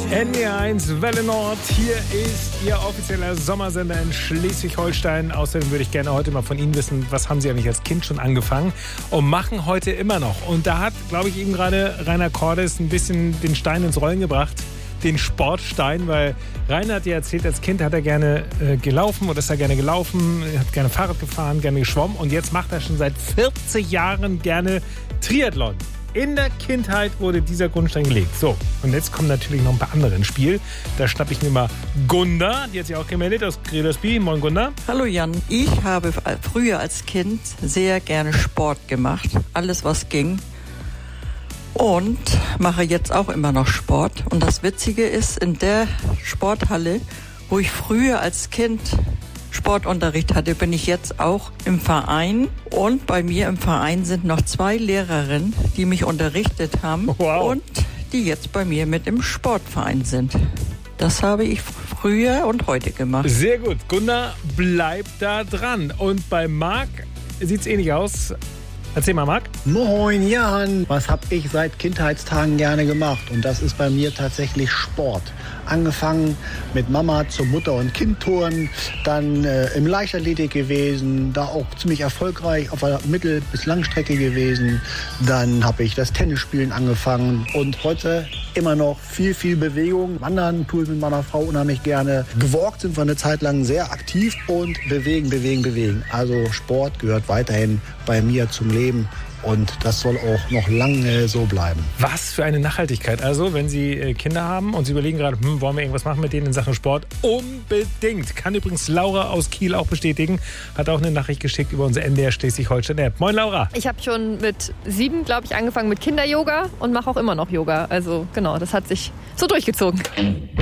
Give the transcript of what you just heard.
NDR1 Welle Nord, hier ist Ihr offizieller Sommersender in Schleswig-Holstein. Außerdem würde ich gerne heute mal von Ihnen wissen, was haben Sie eigentlich als Kind schon angefangen und machen heute immer noch. Und da hat, glaube ich, eben gerade Rainer Cordes ein bisschen den Stein ins Rollen gebracht, den Sportstein, weil Rainer hat ja erzählt, als Kind hat er gerne gelaufen oder ist er gerne gelaufen, hat gerne Fahrrad gefahren, gerne geschwommen und jetzt macht er schon seit 40 Jahren gerne Triathlon. In der Kindheit wurde dieser Grundstein gelegt. So, und jetzt kommen natürlich noch ein paar andere ins Spiel. Da schnappe ich mir mal Gunda, die hat sich auch gemeldet aus Gredersby. Moin Gunda. Hallo Jan. Ich habe früher als Kind sehr gerne Sport gemacht. Alles, was ging. Und mache jetzt auch immer noch Sport. Und das Witzige ist, in der Sporthalle, wo ich früher als Kind Sportunterricht hatte, bin ich jetzt auch im Verein. Und bei mir im Verein sind noch 2 Lehrerinnen, die mich unterrichtet haben. Wow. Und die jetzt bei mir mit im Sportverein sind. Das habe ich früher und heute gemacht. Sehr gut. Gunda, bleib da dran. Und bei Marc sieht es ähnlich aus. Erzähl mal, Marc. Moin Jan, was habe ich seit Kindheitstagen gerne gemacht? Und das ist bei mir tatsächlich Sport. Angefangen mit Mama zum Mutter- und Kindturnen, dann im Leichtathletik gewesen, da auch ziemlich erfolgreich auf der Mittel- bis Langstrecke gewesen. Dann habe ich das Tennisspielen angefangen und heute immer noch viel Bewegung. Wandern tue ich mit meiner Frau unheimlich gerne. Gewalkt sind wir eine Zeit lang sehr aktiv und bewegen. Also Sport gehört weiterhin bei mir zum Leben. Und das soll auch noch lange so bleiben. Was für eine Nachhaltigkeit. Also, wenn Sie Kinder haben und Sie überlegen gerade, wollen wir irgendwas machen mit denen in Sachen Sport? Unbedingt. Kann übrigens Laura aus Kiel auch bestätigen. Hat auch eine Nachricht geschickt über unsere NDR Schleswig-Holstein-App. Moin, Laura. Ich habe schon mit 7, glaube ich, angefangen mit Kinder-Yoga und mache auch immer noch Yoga. Also, genau, das hat sich so durchgezogen.